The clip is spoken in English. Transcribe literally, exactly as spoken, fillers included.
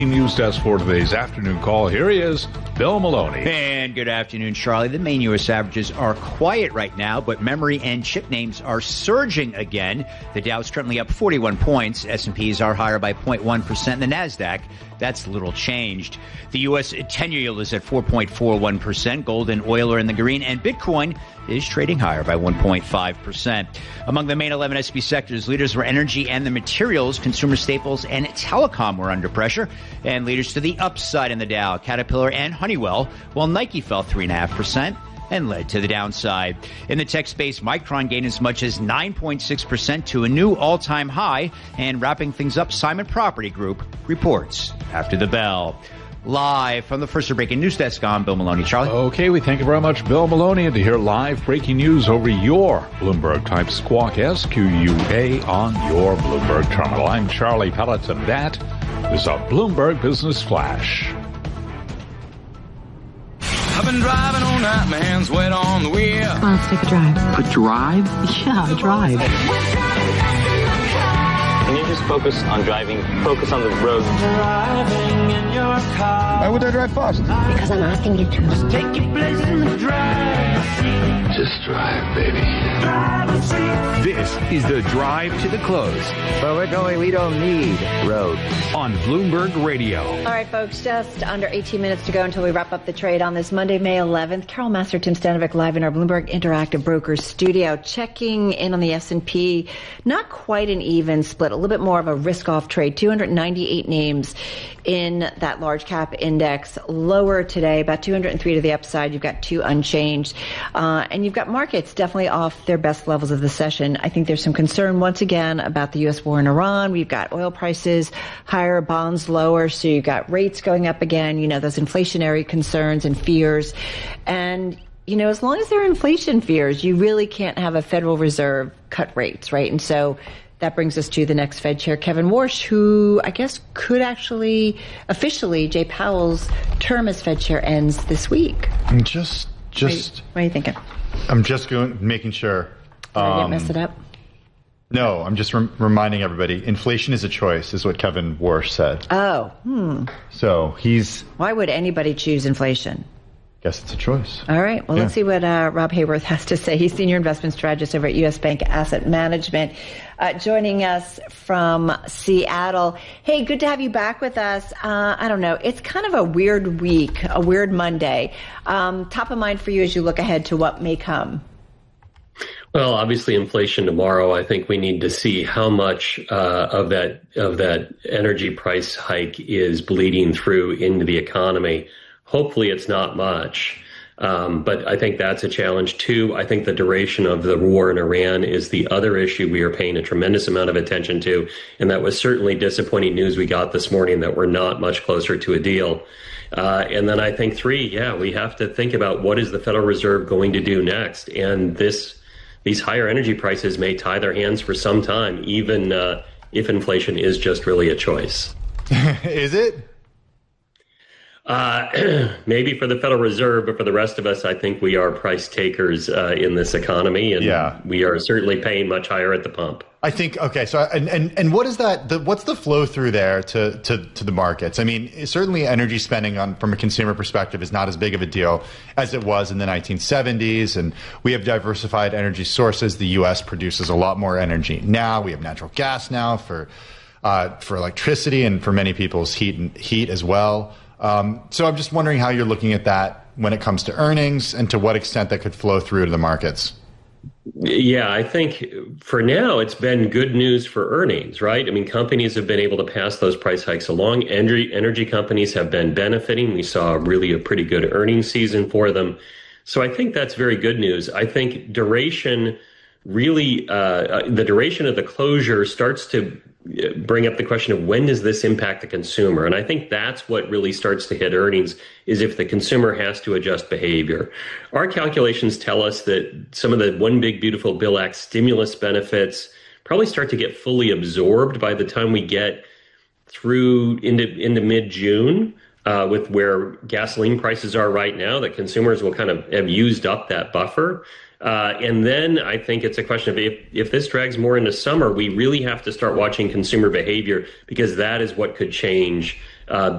News desk for today's afternoon call. Here he is, Bill Maloney. And good afternoon, Charlie. The main U S averages are quiet right now, but memory and chip names are surging again. The Dow's currently up forty-one points. S and P's are higher by zero point one percent. The NASDAQ, that's little changed. The U S ten-year yield is at four point four one percent. Gold and oil are in the green, and Bitcoin is trading higher by one point five percent. Among the main eleven S and P sectors, leaders were energy and the materials, consumer staples, and telecom were under pressure. And leaders to the upside in the Dow, Caterpillar and Honeywell, while Nike fell three point five percent and led to the downside. In the tech space, Micron gained as much as nine point six percent to a new all-time high. And wrapping things up, Simon Property Group reports after the bell. Live from the First Breaking News Desk, I'm Bill Maloney. Charlie? Okay, we thank you very much, Bill Maloney. And to hear live breaking news over your Bloomberg-type squawk, S Q U A on your Bloomberg terminal. I'm Charlie Pelleton. That is a Bloomberg Business Flash. I've been driving all night, my hands wet on the wheel. Come on, let's take a drive. A drive? Yeah, a drive. Can you just focus on driving? Focus on the road. Driving in your car. Why would I drive fast? Because I'm asking you to. Just take your place in the driver's seat. Just drive, baby. Driver's seat. This is the drive to the close. But we're going, we don't need roads. On Bloomberg Radio. All right, folks, just under eighteen minutes to go until we wrap up the trade on this Monday, May eleventh. Carol Masterton Stanovic live in our Bloomberg Interactive Brokers studio, checking in on the S and P. Not quite an even split, a little bit more of a risk-off trade. two hundred ninety-eight names in that large cap index, lower today, about two hundred three to the upside. You've got two unchanged. Uh, and you've got markets definitely off their best levels of the session. I think there's some concern once again about the U S war in Iran. We've got oil prices higher, bonds lower. So you've got rates going up again, you know, those inflationary concerns and fears. And, you know, as long as there are inflation fears, you really can't have a Federal Reserve cut rates, right? And so that brings us to the next Fed Chair, Kevin Warsh, who I guess could actually officially, Jay Powell's term as Fed Chair ends this week. I'm just, just. What are you, what are you thinking? I'm just going, making sure. Did um, I get messed it up? No, I'm just rem- reminding everybody, inflation is a choice, is what Kevin Warsh said. Oh, hmm. So he's. Why would anybody choose inflation? Guess it's a choice. All right. Well, yeah. Let's see what uh, Rob Hayworth has to say. He's Senior Investment Strategist over at U S Bank Asset Management, uh, joining us from Seattle. Hey, good to have you back with us. Uh, I don't know. It's kind of a weird week, a weird Monday. Um, top of mind for you as you look ahead to what may come. Well, obviously, inflation tomorrow. I think we need to see how much uh, of that of that energy price hike is bleeding through into the economy. Hopefully it's not much, um, but I think that's a challenge too. I think the duration of the war in Iran is the other issue we are paying a tremendous amount of attention to, and that was certainly disappointing news we got this morning that we're not much closer to a deal. Uh, and then I think three, yeah, we have to think about what is the Federal Reserve going to do next, and this these higher energy prices may tie their hands for some time, even uh, if inflation is just really a choice. Is it? Uh, maybe for the Federal Reserve, but for the rest of us, I think we are price takers uh, in this economy, and yeah. we are certainly paying much higher at the pump. I think, okay, so, and, and, and what is that, the, what's the flow through there to, to, to the markets? I mean, certainly energy spending on, from a consumer perspective is not as big of a deal as it was in the nineteen seventies, and we have diversified energy sources. The U S produces a lot more energy now. We have natural gas now for, uh, for electricity and for many people's heat and heat as well. Um, so I'm just wondering how you're looking at that when it comes to earnings and to what extent that could flow through to the markets. Yeah, I think for now it's been good news for earnings, right? I mean, companies have been able to pass those price hikes along. Energy, energy companies have been benefiting. We saw really a pretty good earnings season for them. So I think that's very good news. I think duration really, uh, the duration of the closure starts to bring up the question of when does this impact the consumer? And I think that's what really starts to hit earnings, is if the consumer has to adjust behavior. Our calculations tell us that some of the One Big Beautiful Bill Act stimulus benefits probably start to get fully absorbed by the time we get through into, into mid-June. Uh, with where gasoline prices are right now, that consumers will kind of have used up that buffer. Uh, and then I think it's a question of if, if this drags more into summer, we really have to start watching consumer behavior, because that is what could change Uh,